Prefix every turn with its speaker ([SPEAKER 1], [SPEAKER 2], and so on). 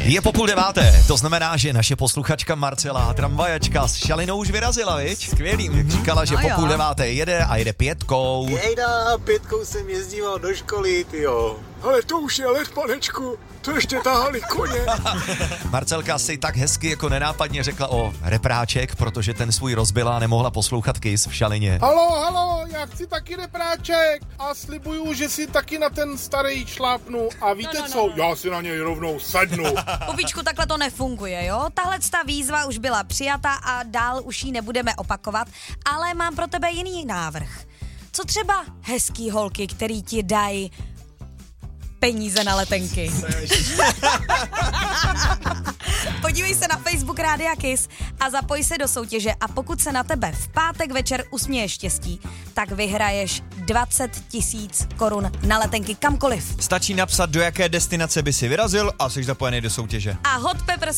[SPEAKER 1] Je po 8:30, to znamená, že naše posluchačka Marcela, tramvajačka s šalinou už vyrazila, viď? Skvělý. Říkala, že po 8:30 jede a jede 5.
[SPEAKER 2] Jejda, 5 jsem jezdíval do školy, tyjo.
[SPEAKER 3] Ale to už je let, panečku, to ještě tahali koně.
[SPEAKER 1] Marcelka si tak hezky jako nenápadně řekla o repráček, protože ten svůj rozbila a nemohla poslouchat Kiss v šalině.
[SPEAKER 3] Halo, já chci taky repráček a slibuju, že si taky na ten starý šlápnu a víte co, já si na něj rovnou sednu.
[SPEAKER 4] Pupičku, takhle to nefunguje, jo? Tahle výzva už byla přijata a dál už ji nebudeme opakovat, ale mám pro tebe jiný návrh. Co třeba hezký holky, který ti dají peníze na letenky? Podívej se na Facebook Rádia Kiss a zapoj se do soutěže a pokud se na tebe v pátek večer usměje štěstí, tak vyhraješ 20 000 korun na letenky kamkoliv.
[SPEAKER 5] Stačí napsat, do jaké destinace by si vyrazil a jsi zapojený do soutěže.
[SPEAKER 4] A Hot Peppers